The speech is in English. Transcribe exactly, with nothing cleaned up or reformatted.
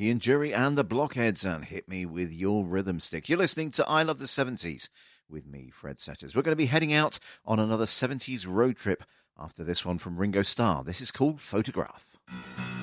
Ian Jury and the Blockheads, and Hit Me With Your Rhythm Stick. You're listening to I Love the seventies with me, Fred Setters. We're going to be heading out on another seventies road trip after this one from Ringo Starr. This is called Photograph.